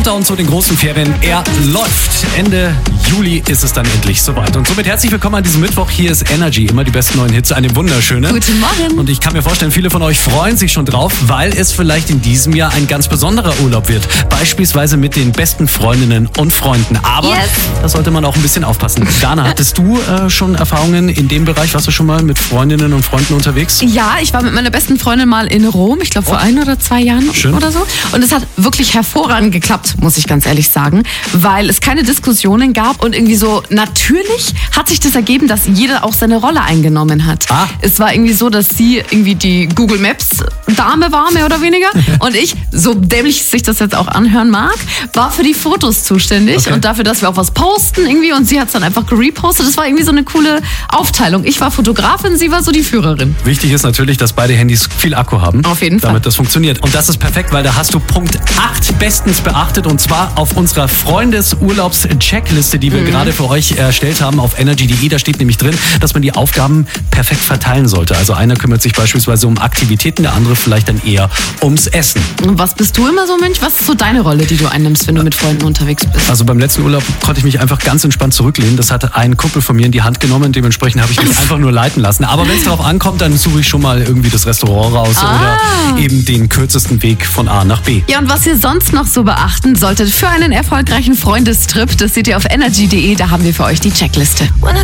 Countdown zu den großen Ferien, er läuft. Ende Juli ist es dann endlich soweit. Und somit herzlich willkommen an diesem Mittwoch. Hier ist Energy, immer die besten neuen Hits, eine wunderschöne. Guten Morgen. Und ich kann mir vorstellen, viele von euch freuen sich schon drauf, weil es vielleicht in diesem Jahr ein ganz besonderer Urlaub wird. Beispielsweise mit den besten Freundinnen und Freunden. Aber da sollte man auch ein bisschen aufpassen. Dana, hattest du schon Erfahrungen in dem Bereich? Warst du schon mal mit Freundinnen und Freunden unterwegs? Ja, ich war mit meiner besten Freundin mal in Rom, ich glaube vor 1 oder 2 Jahren oder so. Und es hat wirklich hervorragend geklappt, muss ich ganz ehrlich sagen, weil es keine Diskussionen gab und irgendwie so natürlich hat sich das ergeben, dass jeder auch seine Rolle eingenommen hat. Es war irgendwie so, dass sie irgendwie die Google Maps Dame war, mehr oder weniger. Und ich, so dämlich sich das jetzt auch anhören mag, war für die Fotos zuständig und dafür, dass wir auch was posten irgendwie, und sie hat es dann einfach gerepostet. Das war irgendwie so eine coole Aufteilung. Ich war Fotografin, sie war so die Führerin. Wichtig ist natürlich, dass beide Handys viel Akku haben. Auf jeden Fall. Damit das funktioniert. Und das ist perfekt, weil da hast du Punkt 8 bestens beachtet, und zwar auf unserer Freundesurlaubs-Checkliste, die wir gerade für euch erstellt haben auf energy.de. Da steht nämlich drin, dass man die Aufgaben perfekt verteilen sollte. Also einer kümmert sich beispielsweise um Aktivitäten, der andere vielleicht dann eher ums Essen. Und was bist du immer so, Mensch? Was ist so deine Rolle, die du einnimmst, wenn du mit Freunden unterwegs bist? Also beim letzten Urlaub konnte ich mich einfach ganz entspannt zurücklehnen. Das hat ein Kumpel von mir in die Hand genommen. Dementsprechend habe ich mich einfach nur leiten lassen. Aber wenn es darauf ankommt, dann suche ich schon mal irgendwie das Restaurant raus oder eben den kürzesten Weg von A nach B. Ja, und was ihr sonst noch so beachten solltet für einen erfolgreichen Freundestrip, das seht ihr auf energy.de. Da haben wir für euch die Checkliste.